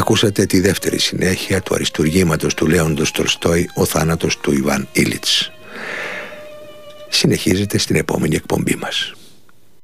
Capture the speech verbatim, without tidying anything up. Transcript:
Ακούσατε τη δεύτερη συνέχεια του αριστουργήματος του Λέοντος Τολστόι «Ο θάνατος του Ιβάν Ήλιτς». Συνεχίζεται στην επόμενη εκπομπή μας.